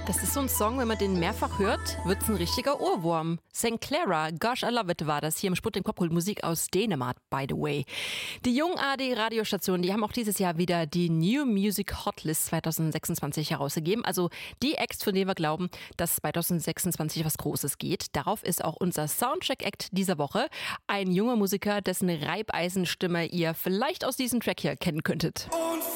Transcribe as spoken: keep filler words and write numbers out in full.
Das ist so ein Song, wenn man den mehrfach hört, wird's ein richtiger Ohrwurm. Sankt Clara, Gosh I Love It war das hier im Sputnik Popkult, Musik aus Dänemark, by the way. Die jungen A R D-Radiostationen, die haben auch dieses Jahr wieder die New Music Hotlist zwanzig sechsundzwanzig herausgegeben. Also die Acts, von denen wir glauben, dass zwanzig sechsundzwanzig was Großes geht. Darauf ist auch unser Soundcheck-Act dieser Woche. Ein junger Musiker, dessen Reibeisenstimme ihr vielleicht aus diesem Track hier kennen könntet. Und